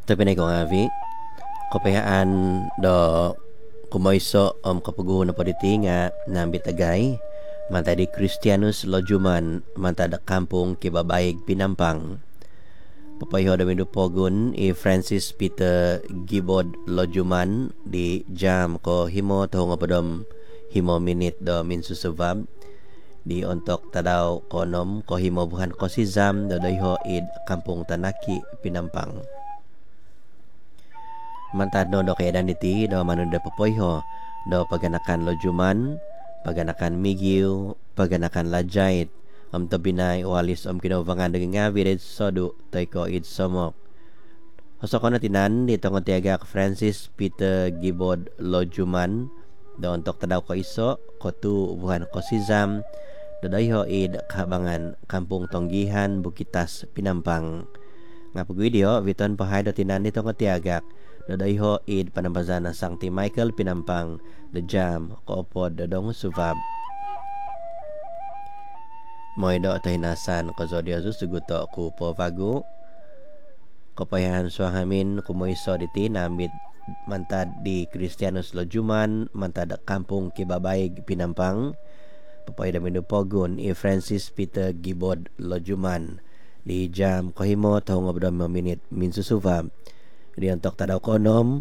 Tapi na ko nga vi, kapayaan do kumoiso kapuguho na poditi nga nambit agay manta di Christianus Lojuman manta da kampung Kibabayig Pinampang. Papayho da pogun i Francis Peter Gibod Lojuman di jam ko himo taho nga padom himo minit do minsusubab di ontok tadaw konom ko himo buhan ko si Zam do dayho id kampung Tanaki Pinampang. Mantad no do kaya daniti do manunda papoyho do paganakan Lojuman, paganakan Migiw, paganakan Lajait, tabinay walis kinaubangan daging nga virid sodu tay ko id somok. Hoso ko na tinan dito ng tiagak Francis Peter Gibod Lojuman do ontok tadaw ko iso ko tu buhan ko si Zam do dayho id kahabangan kampung Tonggihan Bukitas Pinampang. Nga pagvideo viton pahay do tinan dito ng tiagak dadayho id panambazan na Sancti Michael Pinampang the jam koopod dadong suvab moy do tahinasan ko zodio suguto ku po vagu kapayahan suahamin kumoiso diti nambit mantad di Christianus Lojuman mantad kampung Kibabayig Pinampang papay da pogun i Francis Peter Gibod Lojuman di jam kohimo taho nga bodom minit minsusuvab di antok tadaw konom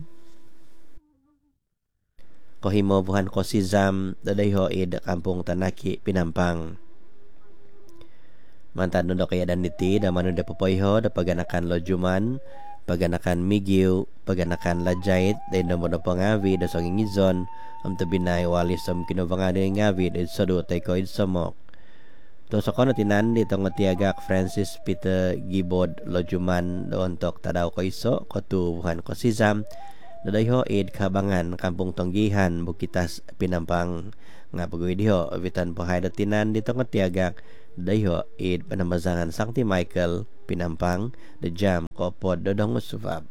kohimo buhan ko si Zam dadayho id kampung Tanaki Pinampang. Mantan nundo kaya daniti da manuda papoyho da paganakan Lojuman, paganakan Migiw, paganakan Lajait da namono pangawi da songingizon tabinay walis kinubanga da ngawi da sodu tay ko id somok. To sa kono tinan dito nga tiagak Francis Peter Gibod Lojuman do ontok tadaw ko iso ko tubuhan ko si Zam dadayho id kabangan kampung Tonggihan Bukitas Pinampang nga pagwidiho vitan po hay tinan dito nga tiagak dadayho id panambazangan Sancti Michael Pinampang the jam ko pod dodong usuvab.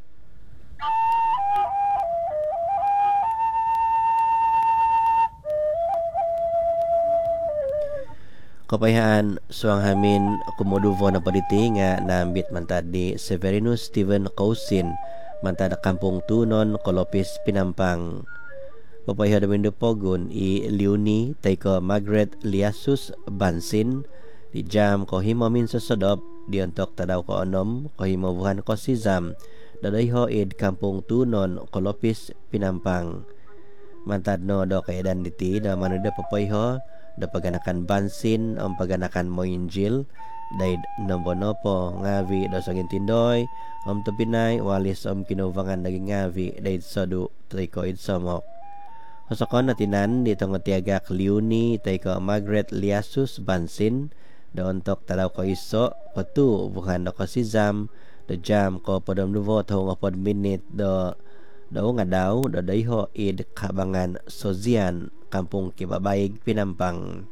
Kapayahan suang hamin kumuduvo na paliti nga nambit mantad di Severinus Stephen Cousin mantad kampung Tunon Kolopis Pinampang. Kapayahan damin pogun i Leonie Taiko Margaret Liasus Bansin di jam ko himo min sa sodop di ontok tadaw ko onom ko himo buhan ko si Zam dadayho id kampung Tunon Kolopis Pinampang. Mantad no do kay dan diti da manuda papayho da paganakan Bansin paganakan Moinjil daid nombonopo ngavi do sangin tindoy tabinay walis kinubangan daging ngavi daid sodu tayko id somok. Hosokon na tinan dito nga tiagak Leonie tayko Margaret Liasus Bansin da ontok tadaw ko iso patu buhan do ko si Zam da jam ko podom nuvo taho nga pod minute do nga daw do dayho id kabangan Sozian kampung Kibabayig Pinampang.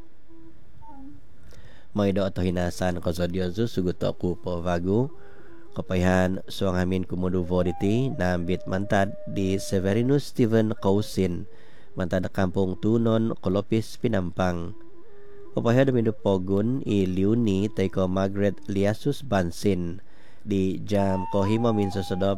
May do ato hinasan ko sa Diyoso suguto ku po vagu kapayahan suang amin kumuduvo diti nambit mantad di Severinus Stephen Cousin mantad kampung Tunon Kolopis Pinampang. Kapayahan dami pogun i Leonie Taiko Margaret Liasus Bansin di jam ko himo min sosodop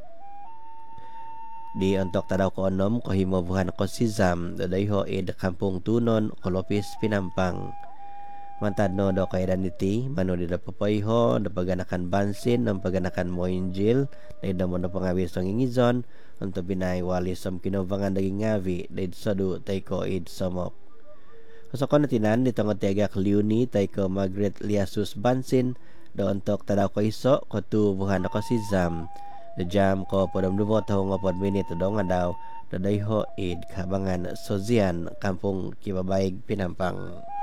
di ontok tadaw ko onom ko himo buhan ko si Zam dadayho id kampung Tunon Kolopis Pinampang. Mantad no do kay daniti manudi da papayho da paganakan Bansin ng paganakan Moinjil daid mo na pangawi sa ngingizon ang tabinay walis kinubangan daging ngavi daid sadu tayko id somok. Sa kono tinan dito nga tiagak Leonie tayko Margaret Liasus Bansin do ontok tadaw ko iso ko tu buhan ko si Zam the jam ko podom dubo taho nga pod minute do nga daw dadayho id kabangan Sozian kampung Kibabayig Pinampang.